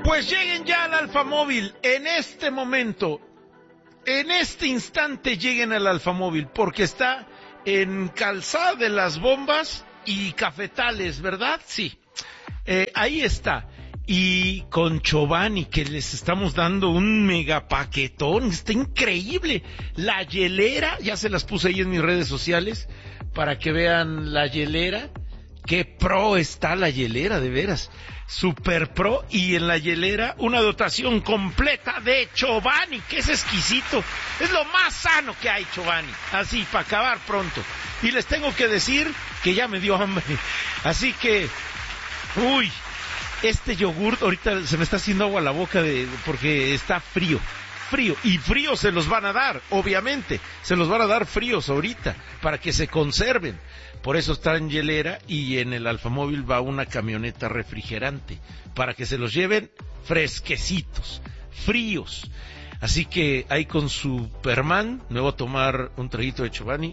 Pues lleguen ya al Alfamóvil, en este momento, en este instante lleguen al Alfamóvil, porque está en Calzada de las Bombas y Cafetales, ¿verdad? Sí, ahí está. Y con Chobani, que les estamos dando un mega paquetón, está increíble. La hielera, ya se las puse ahí en mis redes sociales, para que vean la hielera. Qué pro está la hielera, de veras. Super pro. Y en la hielera una dotación completa de Chobani, que es exquisito. Es lo más sano que hay, Chobani. Así, para acabar pronto. Y les tengo que decir que ya me dio hambre. Así que, uy, este yogurt ahorita se me está haciendo agua a la boca porque está frío. Y fríos se los van a dar, obviamente, se los van a dar fríos ahorita, para que se conserven. Por eso está en hielera, y en el Alfamóvil va una camioneta refrigerante, para que se los lleven fresquecitos, fríos. Así que ahí con Superman, me voy a tomar un traguito de Chobani.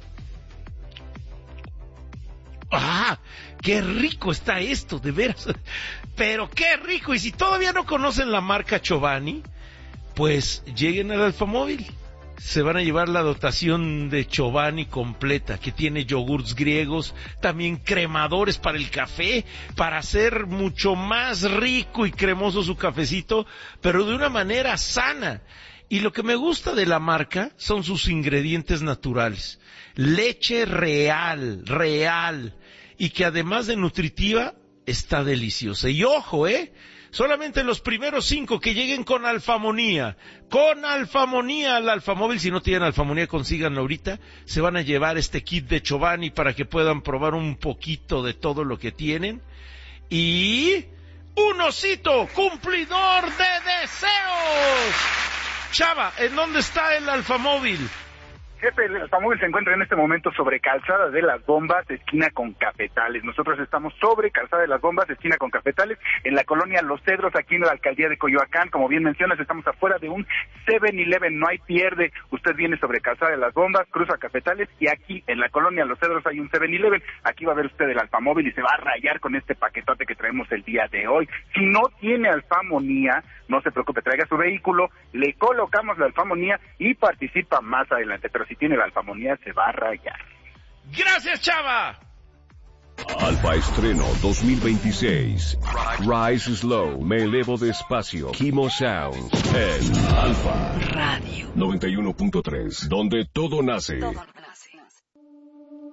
¡Ah! ¡Qué rico está esto, de veras! Pero qué rico, y si todavía no conocen la marca Chobani, pues lleguen al Alfamóvil. Se van a llevar la dotación de Chobani completa, que tiene yogurts griegos, también cremadores para el café, para hacer mucho más rico y cremoso su cafecito, pero de una manera sana. Y lo que me gusta de la marca son sus ingredientes naturales. Leche real, y que además de nutritiva, está deliciosa. Y ojo, solamente los primeros 5 que lleguen con Alfamonía al Alfamóvil. Si no tienen Alfamonía, consíganlo ahorita. Se van a llevar este kit de Chobani para que puedan probar un poquito de todo lo que tienen. Y un osito cumplidor de deseos. Chava, ¿en dónde está el Alfamóvil? Jefe, el Alfamóvil se encuentra en este momento sobre Calzada de las Bombas, esquina con Cafetales. Nosotros estamos sobre Calzada de las Bombas, esquina con Cafetales, en la colonia Los Cedros, aquí en la alcaldía de Coyoacán. Como bien mencionas, estamos afuera de un 7-Eleven, no hay pierde. Usted viene sobre Calzada de las Bombas, cruza Cafetales, y aquí en la colonia Los Cedros hay un 7-Eleven. Aquí va a ver usted el Alfamóvil y se va a rayar con este paquetote que traemos el día de hoy. Si no tiene Alfamonía, no se preocupe, traiga su vehículo, le colocamos la Alfamonía y participa más adelante. Pero si tiene la Alfamonía, se va a rayar. ¡Gracias, Chava! Alfa Estreno 2026. Rise Slow, me elevo despacio. Kimo Sounds en Alfa Radio 91.3, donde todo nace.